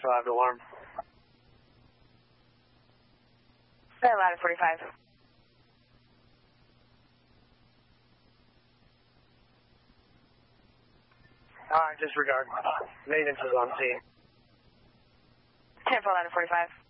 45 alarm. Ladder 45. Alright, disregard. Maintenance is on scene. 10-4, ladder 45.